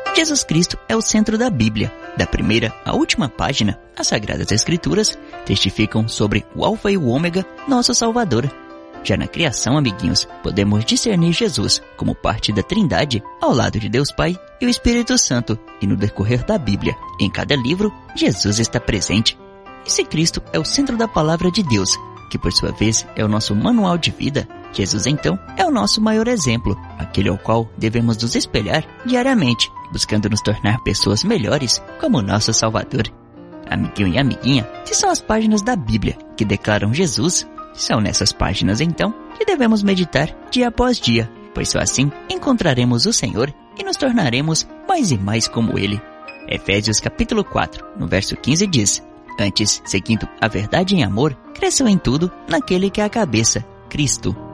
Jesus Cristo é o centro da Bíblia. Da primeira à última página, as Sagradas Escrituras testificam sobre o Alfa e o Ômega, nosso Salvador. Já na criação, amiguinhos, podemos discernir Jesus como parte da Trindade ao lado de Deus Pai e o Espírito Santo. E no decorrer da Bíblia, em cada livro, Jesus está presente. E se Cristo é o centro da Palavra de Deus, que por sua vez é o nosso manual de vida, Jesus então é o nosso maior exemplo, aquele ao qual devemos nos espelhar diariamente, buscando nos tornar pessoas melhores como nosso Salvador. Amiguinho e amiguinha, se são as páginas da Bíblia que declaram Jesus, são nessas páginas então que devemos meditar dia após dia, pois só assim encontraremos o Senhor e nos tornaremos mais e mais como Ele. Efésios capítulo 4, no verso 15 diz: Antes, seguindo a verdade em amor, cresçam em tudo naquele que é a cabeça, Cristo.